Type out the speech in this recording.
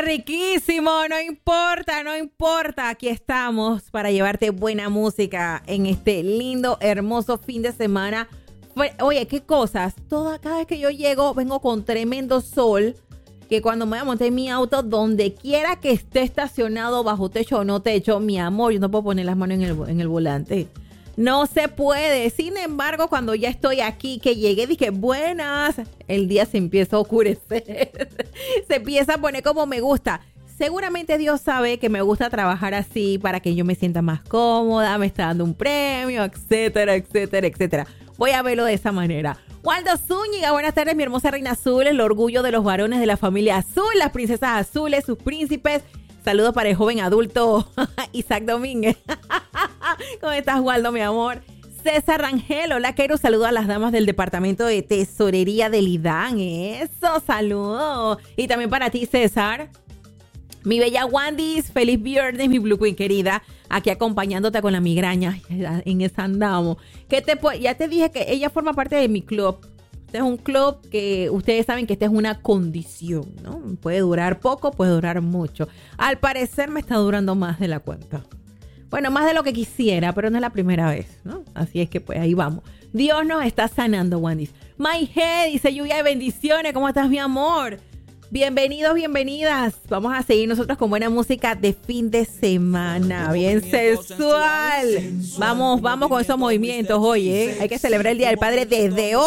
riquísimo, no importa, no importa. Aquí estamos para llevarte buena música en este lindo, hermoso fin de semana. Oye, qué cosas. Cada vez que yo llego, vengo con tremendo sol. Que cuando me voy a montar en mi auto, donde quiera que esté estacionado, bajo techo o no techo, mi amor, yo no puedo poner las manos en el volante. No se puede. Sin embargo, cuando ya estoy aquí, que llegué, dije, buenas, el día se empieza a oscurecer. Se empieza a poner como me gusta. Seguramente Dios sabe que me gusta trabajar así para que yo me sienta más cómoda, me está dando un premio, etcétera, etcétera, etcétera. Voy a verlo de esa manera. Waldo Zúñiga, buenas tardes, mi hermosa reina azul, el orgullo de los varones de la familia azul, las princesas azules, sus príncipes. Saludos para el joven adulto Isaac Domínguez. ¿Cómo estás, Waldo, mi amor? César Rangel, hola, quiero saludar a las damas del departamento de tesorería del IDAN. Eso, saludos. Y también para ti, César. Mi bella Wandis, feliz viernes, mi Blue Queen querida, aquí acompañándote con la migraña, en esa andamos. Ya te dije que ella forma parte de mi club. Este es un club que ustedes saben que esta es una condición, ¿no? Puede durar poco, puede durar mucho. Al parecer me está durando más de la cuenta. Bueno, más de lo que quisiera, pero no es la primera vez, ¿no? Así es que pues ahí vamos. Dios nos está sanando, Wandis. My Head dice lluvia de bendiciones, ¿cómo estás, mi amor? Bienvenidos, bienvenidas. Vamos a seguir nosotros con buena música de fin de semana. Bien sensual. Vamos con esos movimientos hoy, ¿eh? Hay que celebrar el Día del Padre desde hoy.